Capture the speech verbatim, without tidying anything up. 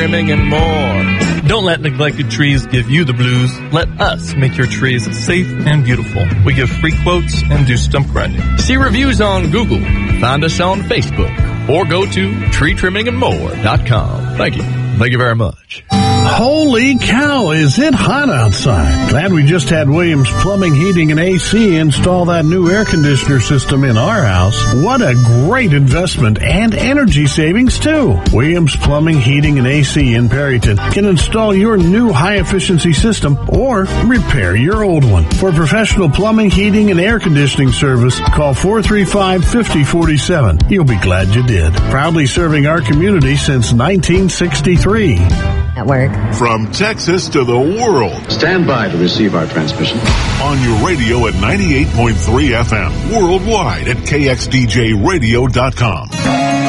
trimming, and more. Don't let neglected trees give you the blues. Let us make your trees safe and beautiful. We give free quotes and do stump grinding. See reviews on Google. Find us on Facebook. Or go to tree trimming and more dot com. Thank you. Thank you very much. Holy cow, is it hot outside? Glad we just had Williams Plumbing, Heating, and A C install that new air conditioner system in our house. What a great investment and energy savings, too. Williams Plumbing, Heating, and A C in Perryton can install your new high-efficiency system or repair your old one. For professional plumbing, heating, and air conditioning service, call four three five, five oh four seven. You'll be glad you did. Proudly serving our community since nineteen sixty-three. At work. From Texas to the world. Stand by to receive our transmission. On your radio at ninety-eight point three F M. Worldwide at K X D J radio dot com.